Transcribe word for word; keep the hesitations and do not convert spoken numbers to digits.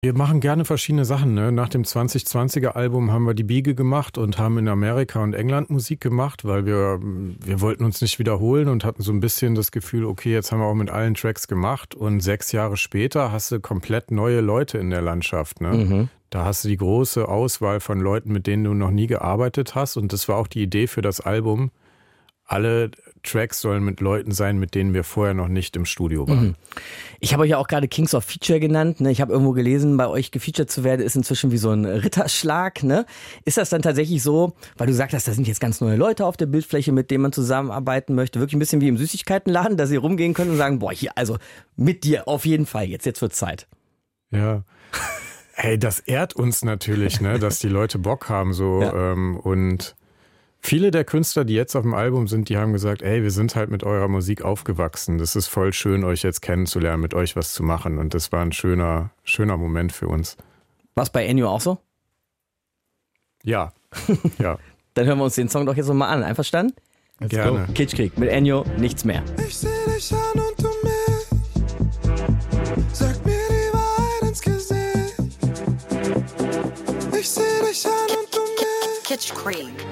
Wir machen gerne verschiedene Sachen. Ne? Nach dem zwanzig zwanziger Album haben wir die Biege gemacht und haben in Amerika und England Musik gemacht, weil wir, wir wollten uns nicht wiederholen und hatten so ein bisschen das Gefühl, okay, jetzt haben wir auch mit allen Tracks gemacht und sechs Jahre später hast du komplett neue Leute in der Landschaft. Ne? Mhm. Da hast du die große Auswahl von Leuten, mit denen du noch nie gearbeitet hast, und das war auch die Idee für das Album. Alle Tracks sollen mit Leuten sein, mit denen wir vorher noch nicht im Studio waren. Mhm. Ich habe euch ja auch gerade Kings of Feature genannt. Ne? Ich habe irgendwo gelesen, bei euch gefeatured zu werden, ist inzwischen wie so ein Ritterschlag. Ne? Ist das dann tatsächlich so, weil du sagst, da sind jetzt ganz neue Leute auf der Bildfläche, mit denen man zusammenarbeiten möchte, wirklich ein bisschen wie im Süßigkeitenladen, dass ihr rumgehen könnt und sagen, boah, hier, also mit dir auf jeden Fall, jetzt, jetzt wird Zeit. Ja. Hey, das ehrt uns natürlich, ne, dass die Leute Bock haben so ja. ähm, und viele der Künstler, die jetzt auf dem Album sind, die haben gesagt, ey, wir sind halt mit eurer Musik aufgewachsen. Das ist voll schön, euch jetzt kennenzulernen, mit euch was zu machen. Und das war ein schöner, schöner Moment für uns. War's bei Ennio auch so? Ja, ja. Dann hören wir uns den Song doch jetzt nochmal an. Einverstanden? Let's Gerne. Go. Kitschkrieg mit Ennio, nichts mehr. Ich seh dich an und du mich. Sag mir die Wahrheit ins Gesicht. Ich seh dich an und du mich. Kitschkrieg.